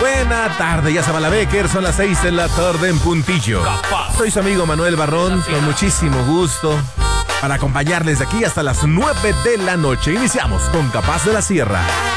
Buena tarde, ya se va la Becker, son las 6 de la tarde en puntillo. Soy su amigo Manuel Barrón, con muchísimo gusto, para acompañarles de aquí hasta las 9 de la noche. Iniciamos con Capaz de la Sierra.